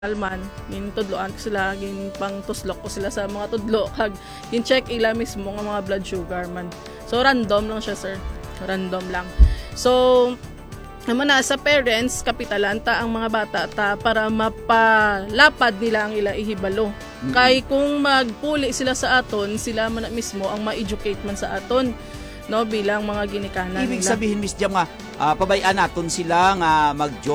alman gin tudloan ko sila gin pang tuslok ko sila sa mga tudlo kag gin check ila mismo nga mga blood sugar man. So random lang siya, sir, random lang. So naman na sa parents kapitalan ta ang mga bata ta para mapalapad nila ang ila ihibalo. Kay kung magpuli sila sa aton, sila man mismo ang ma-educate man sa aton, no, bilang mga ginikanan Ibig nila. sabihin, Miss Jam, nga pabayaan naton sila nga mag